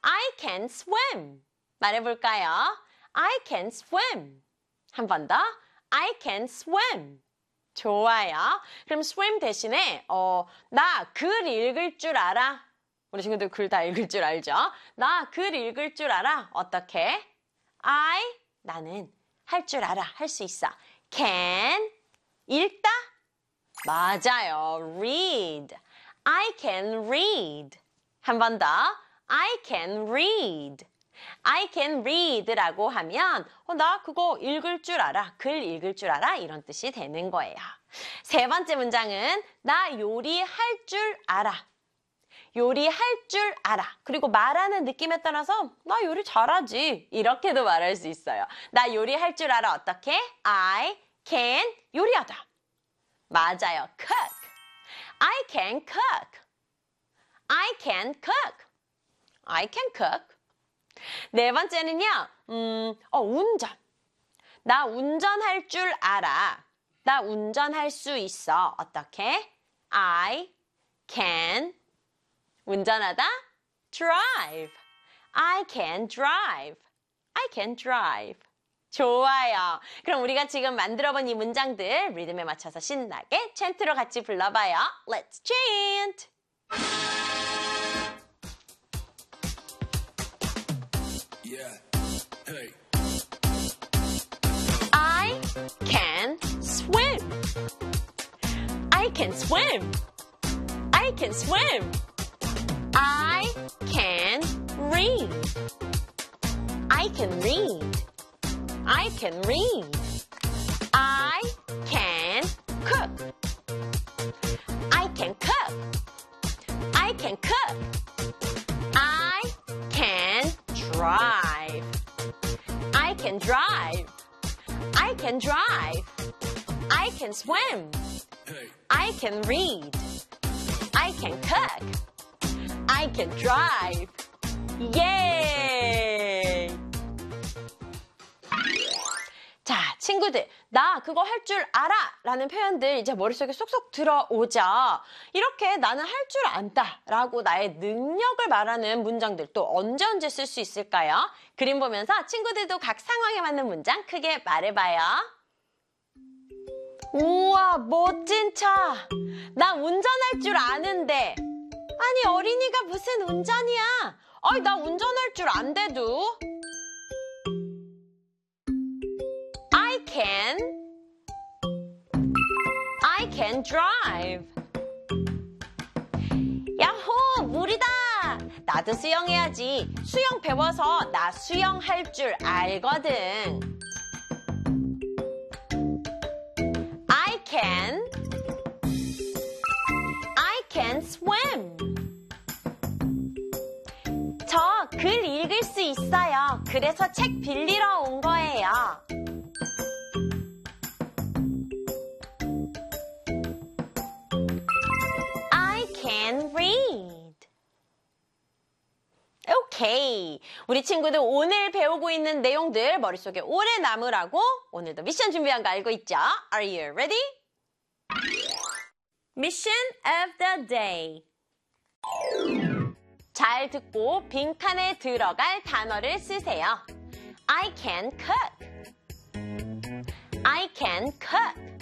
I can swim. 말해볼까요? I can swim. 한 번 더. I can swim. 좋아요. 그럼 swim 대신에 나 글 읽을 줄 알아. 우리 친구들 글 다 읽을 줄 알죠? 나 글 읽을 줄 알아. 어떻게? 나는 할 줄 알아. 할 수 있어. can 읽다? 맞아요. read. I can read. 한 번 더. I can read. I can read라고 하면 나 그거 읽을 줄 알아. 글 읽을 줄 알아. 이런 뜻이 되는 거예요. 세 번째 문장은 나 요리할 줄 알아. 요리할 줄 알아. 그리고 말하는 느낌에 따라서 나 요리 잘하지. 이렇게도 말할 수 있어요. 나 요리할 줄 알아. 어떻게? I can 요리하다. 맞아요. cook. I can cook. I can cook. I can cook. 네 번째는요. 운전. 나 운전할 줄 알아. 나 운전할 수 있어. 어떻게? I can 운전하다? drive. I can drive. I can drive. 좋아요. 그럼 우리가 지금 만들어본 이 문장들 리듬에 맞춰서 신나게 찬트로 같이 불러봐요. Let's chant. Yeah. Hey. I can swim. I can swim. I can swim. I can read. I can read. I can read. I can cook. I can cook. I can cook. I can drive. I can drive. I can drive. I can swim. Hey. I can read. I can cook. I can drive. 예! 자, 친구들, 나 그거 할 줄 알아! 라는 표현들 이제 머릿속에 쏙쏙 들어오죠. 이렇게 나는 할 줄 안다 라고 나의 능력을 말하는 문장들 또 언제 쓸 수 있을까요? 그림 보면서 친구들도 각 상황에 맞는 문장 크게 말해봐요. 우와, 멋진 차! 나 운전할 줄 아는데. 아니, 어린이가 무슨 운전이야? 아이, 나 운전할 줄 안돼도. I can drive. 야호, 물이다. 나도 수영해야지. 수영 배워서 나 수영할 줄 알거든. I can swim. 저 글 읽을 수 있어요. 그래서 책 빌리러 온 거예요. I can read. 오케이. 우리 친구들 오늘 배우고 있는 내용들 머릿속에 오래 남으라고 오늘도 미션 준비한 거 알고 있죠? Are you ready? Mission of the day. 잘 듣고 빈칸에 들어갈 단어를 쓰세요. I can cook. I can cook.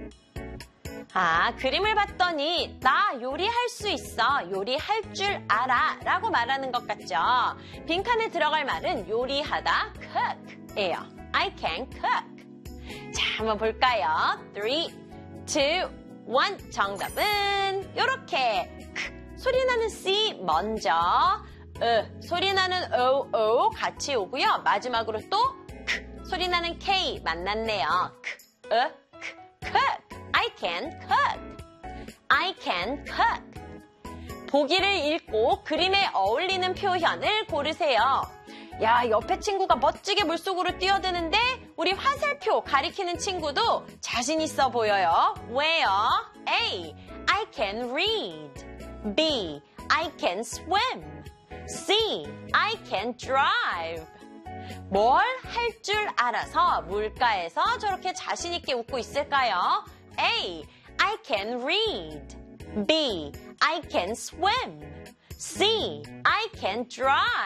그림을 봤더니 나 요리할 수 있어. 요리할 줄 알아. 라고 말하는 것 같죠? 빈칸에 들어갈 말은 요리하다, cook예요. I can cook. 자, 한번 볼까요? 3, 2, 1. 정답은 이렇게 소리 나는 C 먼저, 소리 나는 O 같이 오고요. 마지막으로 또 소리 나는 K 만났네요. cook. I can cook. I can cook. 보기를 읽고 그림에 어울리는 표현을 고르세요. 야, 옆에 친구가 멋지게 물속으로 뛰어드는데 우리 화살표 가리키는 친구도 자신 있어 보여요. 왜요? A. I can read. B. I can swim. C. I can drive. 뭘 할 줄 알아서 물가에서 저렇게 자신 있게 웃고 있을까요? A. I can read. B. I can swim. C. I can drive.